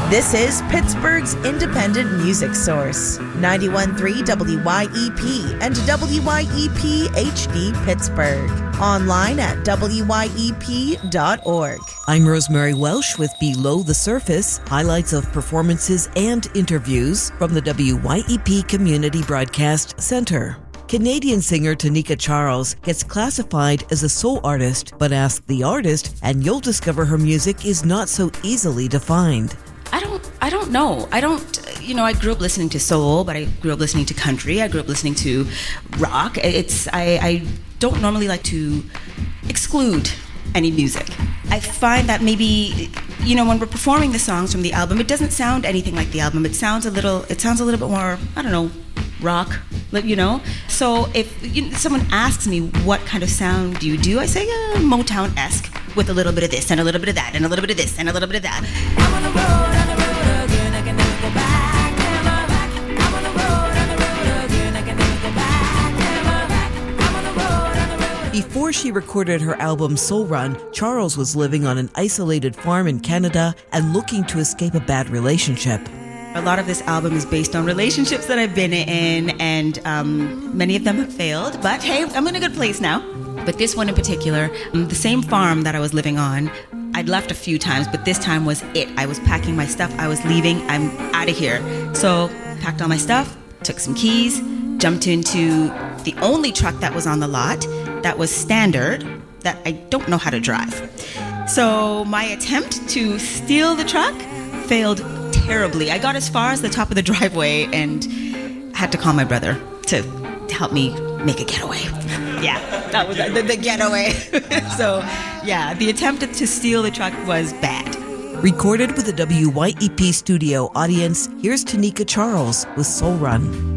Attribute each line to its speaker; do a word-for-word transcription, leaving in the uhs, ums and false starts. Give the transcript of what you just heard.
Speaker 1: This is Pittsburgh's independent music source, ninety-one point three W Y E P and W Y E P H D Pittsburgh. Online at W Y E P dot org.
Speaker 2: I'm Rosemary Welsh with Below the Surface, highlights of performances and interviews from the W Y E P Community Broadcast Center. Canadian singer Tanika Charles gets classified as a soul artist, but ask the artist and you'll discover her music is not so easily defined.
Speaker 3: I don't I don't know. I don't, you know, I grew up listening to soul, but I grew up listening to country. I grew up listening to rock. It's I, I don't normally like to exclude any music. I find that maybe, you know, when we're performing the songs from the album, it doesn't sound anything like the album. It sounds a little it sounds a little bit more, I don't know, rock, you know. So if you know, someone asks me what kind of sound do you do, I say uh, Motown-esque with a little bit of this and a little bit of that and a little bit of this and a little bit of that. I'm on the road, on the road again, I can never go back, never back. I'm on the road, on the road again, I can never go back, never back. I'm on the road, on the road.
Speaker 2: Before she recorded her album Soul Run, Charles was living on an isolated farm in Canada and looking to escape a bad relationship.
Speaker 3: A lot of this album is based on relationships that I've been in, and um, many of them have failed. But hey, I'm in a good place now. But this one in particular, um, the same farm that I was living on, I'd left a few times, but this time was it. I was packing my stuff. I was leaving. I'm out of here. So packed all my stuff, took some keys, jumped into the only truck that was on the lot that was standard, that I don't know how to drive. So my attempt to steal the truck failed terribly. I got as far as the top of the driveway and had to call my brother to help me make a getaway. Yeah, that was the, the getaway. So, yeah, the attempt to steal the truck was bad.
Speaker 2: Recorded with a W Y E P studio audience, here's Tanika Charles with Soul Run.